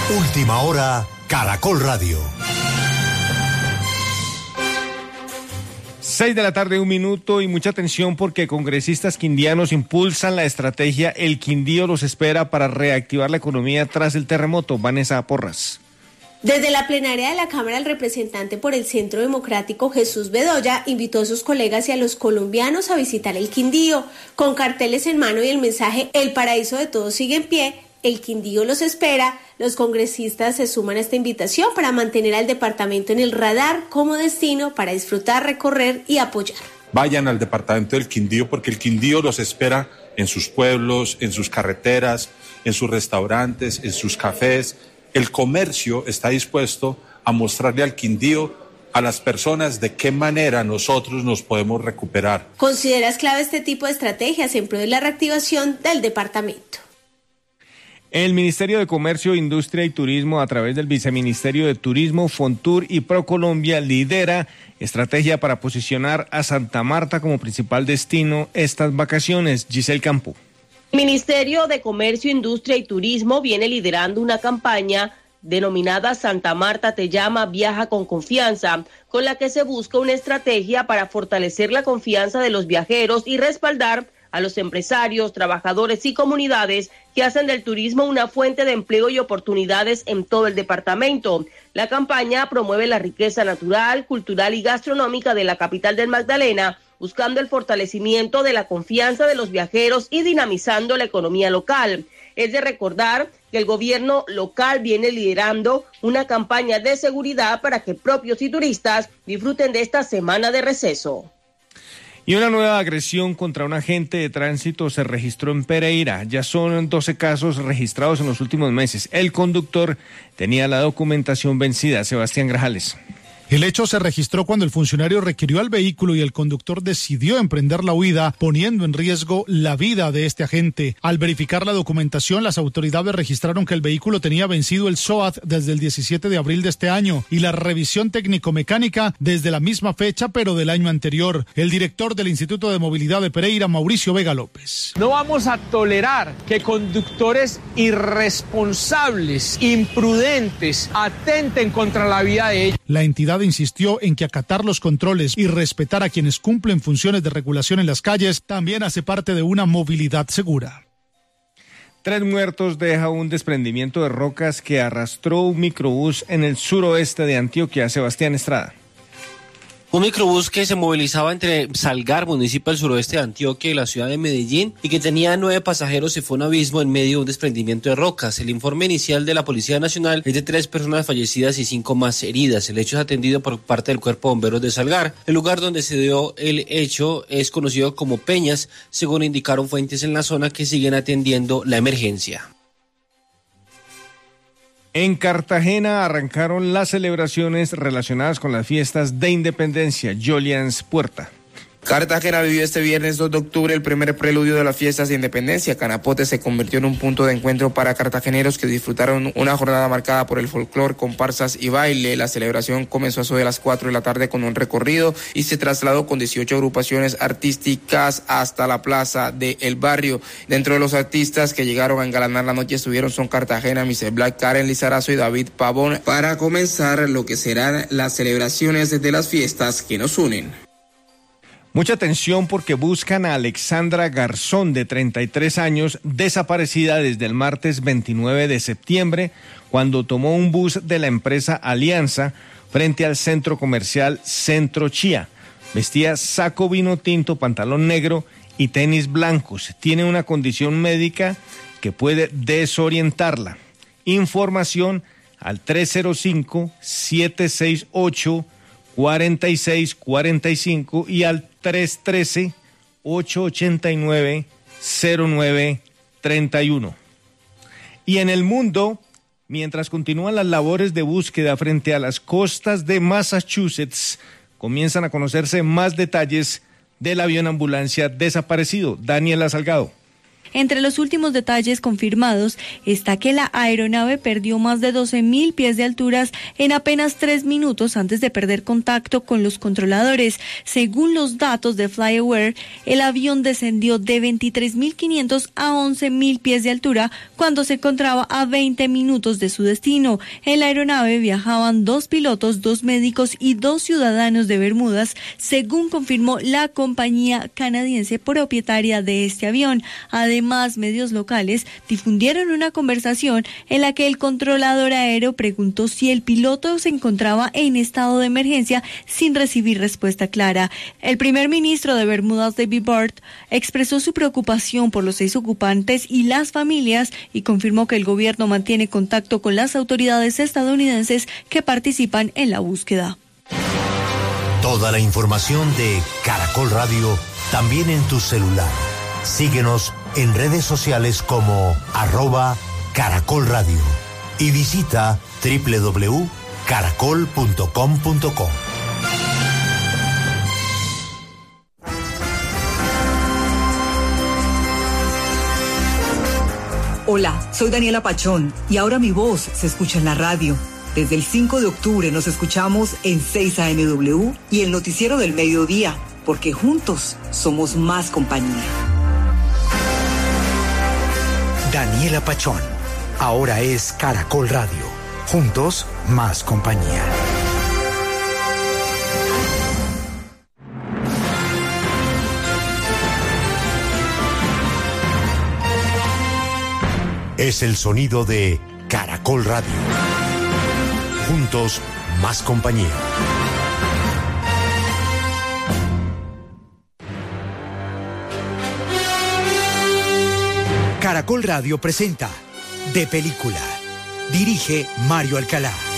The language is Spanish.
Última hora, Caracol Radio. 6 de la tarde, 1 minuto, y mucha atención porque congresistas quindianos impulsan la estrategia El Quindío los espera para reactivar la economía tras el terremoto. Vanessa Porras. Desde la plenaria de la Cámara, el representante por el Centro Democrático, Jesús Bedoya, invitó a sus colegas y a los colombianos a visitar el Quindío, con carteles en mano y el mensaje "El paraíso de todos sigue en pie, el Quindío los espera". Los congresistas se suman a esta invitación para mantener al departamento en el radar como destino para disfrutar, recorrer y apoyar. Vayan al departamento del Quindío porque el Quindío los espera en sus pueblos, en sus carreteras, en sus restaurantes, en sus cafés. El comercio está dispuesto a mostrarle al Quindío a las personas de qué manera nosotros nos podemos recuperar. ¿Consideras clave este tipo de estrategias en pro de la reactivación del departamento? El Ministerio de Comercio, Industria y Turismo, a través del Viceministerio de Turismo, Fontur y ProColombia, lidera estrategia para posicionar a Santa Marta como principal destino estas vacaciones. Giselle Campo. El Ministerio de Comercio, Industria y Turismo viene liderando una campaña denominada Santa Marta te llama, viaja con confianza, con la que se busca una estrategia para fortalecer la confianza de los viajeros y respaldar a los empresarios, trabajadores y comunidades que hacen del turismo una fuente de empleo y oportunidades en todo el departamento. La campaña promueve la riqueza natural, cultural y gastronómica de la capital del Magdalena, buscando el fortalecimiento de la confianza de los viajeros y dinamizando la economía local. Es de recordar que el gobierno local viene liderando una campaña de seguridad para que propios y turistas disfruten de esta semana de receso. Y una nueva agresión contra un agente de tránsito se registró en Pereira. Ya son 12 casos registrados en los últimos meses. El conductor tenía la documentación vencida. Sebastián Grajales. El hecho se registró cuando el funcionario requirió al vehículo y el conductor decidió emprender la huida, poniendo en riesgo la vida de este agente. Al verificar la documentación, las autoridades registraron que el vehículo tenía vencido el SOAT desde el 17 de abril de este año y la revisión técnico-mecánica desde la misma fecha, pero del año anterior. El director del Instituto de Movilidad de Pereira, Mauricio Vega López. No vamos a tolerar que conductores irresponsables, imprudentes, atenten contra la vida de ellos. La entidad insistió en que acatar los controles y respetar a quienes cumplen funciones de regulación en las calles también hace parte de una movilidad segura. 3 muertos deja un desprendimiento de rocas que arrastró un microbús en el suroeste de Antioquia. Sebastián Estrada. Un microbús que se movilizaba entre Salgar, municipio del suroeste de Antioquia, y la ciudad de Medellín, y que tenía 9 pasajeros, se fue a un abismo en medio de un desprendimiento de rocas. El informe inicial de la Policía Nacional es de 3 personas fallecidas y 5 más heridas. El hecho es atendido por parte del Cuerpo de Bomberos de Salgar. El lugar donde se dio el hecho es conocido como Peñas, según indicaron fuentes en la zona que siguen atendiendo la emergencia. En Cartagena arrancaron las celebraciones relacionadas con las fiestas de independencia. Jolians Puerta. Cartagena vivió este viernes 2 de octubre el primer preludio de las fiestas de independencia. Canapote se convirtió en un punto de encuentro para cartageneros que disfrutaron una jornada marcada por el folclor, comparsas y baile. La celebración comenzó a eso de las 4 de la tarde con un recorrido y se trasladó con 18 agrupaciones artísticas hasta la plaza de El Barrio. Dentro de los artistas que llegaron a engalanar la noche estuvieron Son Cartagena, Mr. Black, Karen Lizarazo y David Pavón para comenzar lo que serán las celebraciones de las fiestas que nos unen. Mucha atención porque buscan a Alexandra Garzón, de 33 años, desaparecida desde el martes 29 de septiembre, cuando tomó un bus de la empresa Alianza frente al centro comercial Centro Chía. Vestía saco vino tinto, pantalón negro y tenis blancos. Tiene una condición médica que puede desorientarla. Información al 305-768-4645 y al 313-889-0931. Y en el mundo, mientras continúan las labores de búsqueda frente a las costas de Massachusetts, comienzan a conocerse más detalles del avión ambulancia desaparecido. Daniela Salgado. Entre los últimos detalles confirmados está que la aeronave perdió más de 12.000 pies de alturas en apenas 3 minutos antes de perder contacto con los controladores. Según los datos de FlyAware, el avión descendió de 23.500 a 11.000 pies de altura cuando se encontraba a 20 minutos de su destino. En la aeronave viajaban 2 pilotos, 2 médicos y 2 ciudadanos de Bermudas, según confirmó la compañía canadiense propietaria de este avión. Además, medios locales difundieron una conversación en la que el controlador aéreo preguntó si el piloto se encontraba en estado de emergencia sin recibir respuesta clara. El primer ministro de Bermudas, David Burt, expresó su preocupación por los 6 ocupantes y las familias y confirmó que el gobierno mantiene contacto con las autoridades estadounidenses que participan en la búsqueda. Toda la información de Caracol Radio también en tu celular. Síguenos en redes sociales como @Caracol Radio y visita www.caracol.com.co. Hola, soy Daniela Pachón y ahora mi voz se escucha en la radio. Desde el 5 de octubre nos escuchamos en 6 AMW y el noticiero del mediodía, porque juntos somos más compañía. Daniela Pachón, ahora es Caracol Radio. Juntos, más compañía. Es el sonido de Caracol Radio. Juntos, más compañía. Caracol Radio presenta De Película. Dirige Mario Alcalá.